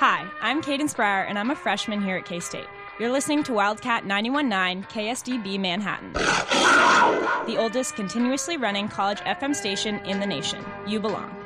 Hi, I'm Cadence Breyer, and I'm a freshman here at K-State. You're listening to Wildcat 91.9 KSDB Manhattan, the oldest continuously running college FM station in the nation. You belong.